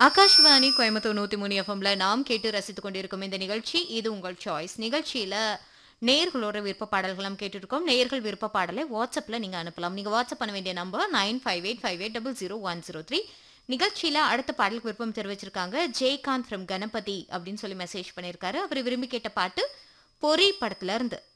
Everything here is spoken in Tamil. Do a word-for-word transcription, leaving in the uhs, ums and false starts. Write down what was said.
ஆகாஷ்வாணி கோயம்புத்தூர் நூத்தி மூணு எஃப்எம்ல நாம் கேட்டு ரசித்துக் கொண்டிருக்கும் இந்த நிகழ்ச்சி இது உங்கள் சாய்ஸ் நிகழ்ச்சியில நேயர்களோட விருப்ப பாடல்களும் கேட்டிருக்கோம். நேயர்கள் விருப்ப பாடலை வாட்ஸ்அப்ல நீங்க அனுப்பலாம். நீங்க வாட்ஸ்அப் பண்ண வேண்டிய number nine five eight five eight double zero one zero three. நிகழ்ச்சியில அடுத்த பாடலுக்கு விருப்பம் தெரிவிச்சிருக்காங்க ஜெயகாந்த் ஃப்ரம் கணபதி அப்படின்னு சொல்லி மெசேஜ் பண்ணியிருக்காரு. அவர் விரும்பி கேட்ட பாட்டு பொறி படத்துல இருந்து